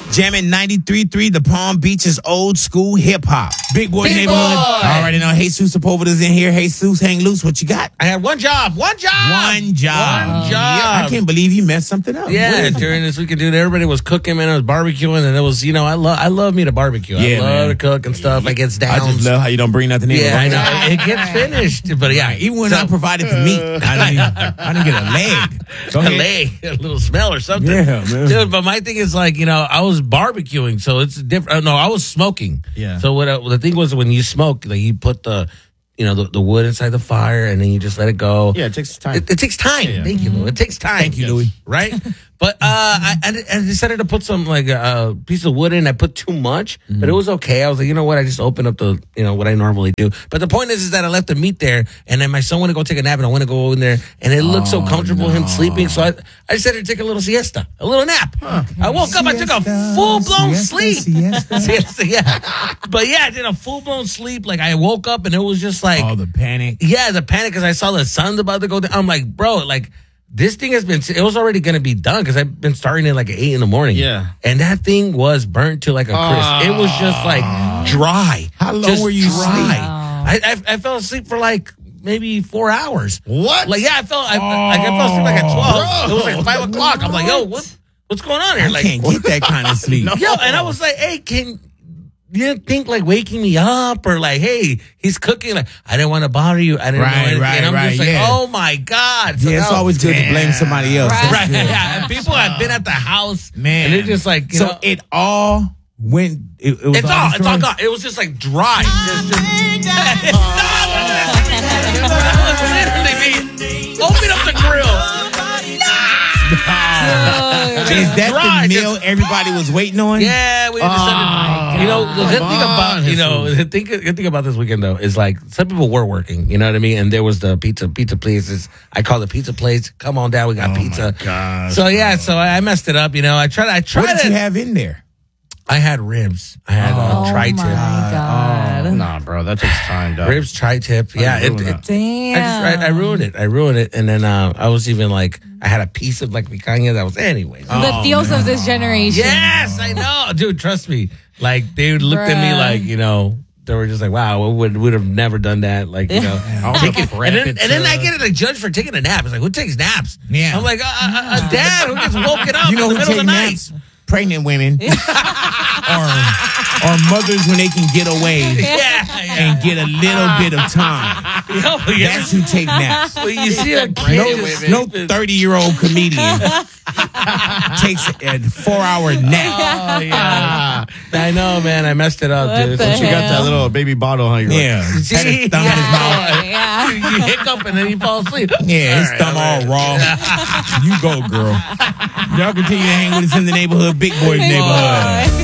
Jamming 93.3, the Palm Beach's old school hip hop. Big boy neighborhood. Already know Jesus Sepulveda's in here. Jesus, hang loose. What you got? I had one job. Yeah, I can't believe you messed something up. Yeah, during this weekend, dude, everybody was cooking, man. I was barbecuing, and it was, I love me to barbecue. I love to cook and stuff. I get down. I just love how you don't bring nothing in. Yeah, I know. It gets finished, but yeah, even when I provided the meat, I didn't get a leg. A little smell or something. Yeah, man. Dude, but my thing is I was barbecuing, so it's different. No, I was smoking. Yeah. So the thing was, when you smoke, you put the wood inside the fire, and then you just let it go. Yeah, it takes time. It takes time. Yeah. Thank you, Louis. It takes time. Thank you, Louis. Right? But I decided to put some a piece of wood in. I put too much, but it was okay. I was like, you know what? I just opened up the what I normally do. But the point is that I left the meat there, and then my son wanted to go take a nap, and I want to go in there, and it looked so comfortable, him sleeping. So I decided to take a little siesta, a little nap. I woke up, I took a full blown sleep. Siesta, yeah. But yeah, I did a full blown sleep. Like I woke up, and it was just like the panic. Yeah, the panic because I saw the sun's about to go down. I'm like, bro, this thing it was already going to be done because I've been starting at 8 in the morning. Yeah. And that thing was burnt to a crisp. It was just dry. How long just were you dry. asleep? I fell asleep for maybe 4 hours. What? I fell asleep at 12. It was 5 o'clock. I'm like, yo, what's going on here? I can't get that kind of sleep. Yo, and I was like, hey, you didn't think waking me up or hey, he's cooking. I didn't want to bother you. I didn't know anything. And I'm just oh my God. So it's always good to blame somebody else. Right. Yeah. And people have been at the house, man. And it's just so it all went. It's all gone. It was just dry. Open up the grill. Is that the meal everybody was waiting on? Yeah, we decided. The good thing about this weekend though is some people were working. You know what I mean? And there was the pizza places. I call it pizza place. Come on down, we got pizza. My gosh, so yeah, so I messed it up. I tried. What did you have in there? I had ribs. I had tri-tip. Oh, my God. Nah, bro, that takes time, dog. Ribs, tri-tip. Yeah. Damn. I ruined it. And then I was even I had a piece of picanha that was anyways. The feels of this generation. Yes, I know. Dude, trust me. They looked at me they were just wow, we would have never done that. And then I get it judged for taking a nap. It's who takes naps? Yeah. I'm like, a dad who gets woken up in the middle of the night. Naps? Pregnant women or mothers when they can get away and get a little bit of time. That's who take naps. Well, you see a kid, no 30-year-old comedian takes a 4-hour nap. Oh, yeah. I know, man. I messed it up, dude. Since you got that little baby bottle, huh? Yeah. See? Had his thumb in his mouth. Yeah. You hiccup and then you fall asleep. Yeah, his thumb all raw. You go, girl. Y'all continue to hang with us in the neighborhood, Big Boys neighborhood.